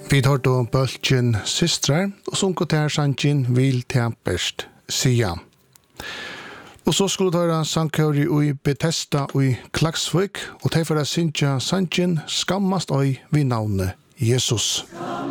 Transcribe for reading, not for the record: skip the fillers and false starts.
Vi tar då bølgen systrar, og sunket her sannsyn vil tempest sia. Og så skulle tøyra sangkøri ui Bethesda ui Klaksvik, og tilfæra synsja sannsyn skammast oi vi navnet Jesus.